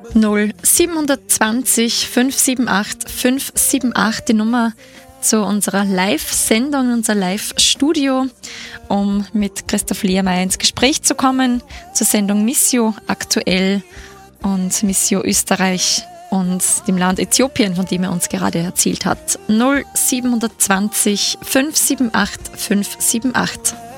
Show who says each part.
Speaker 1: 0720 578 578, die Nummer zu unserer Live-Sendung, unser Live-Studio, um mit Christoph Liermeier ins Gespräch zu kommen zur Sendung Missio aktuell und Missio Österreich und dem Land Äthiopien, von dem er uns gerade erzählt hat. 0720 578 578.